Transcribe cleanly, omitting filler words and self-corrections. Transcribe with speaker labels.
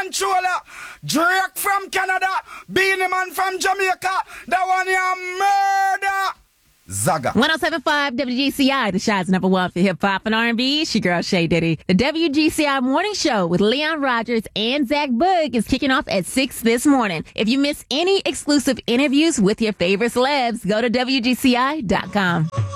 Speaker 1: controller. Drake from Canada. Beanie Man from Jamaica. That one here murder. Zaga.
Speaker 2: 107.5 WGCI, the shot's number one for hip hop and R&B. It's your girl Shay Diddy. The WGCI Morning Show with Leon Rogers and Zach Boog is kicking off at 6 this morning. If you miss any exclusive interviews with your favorite celebs, go to WGCI.com.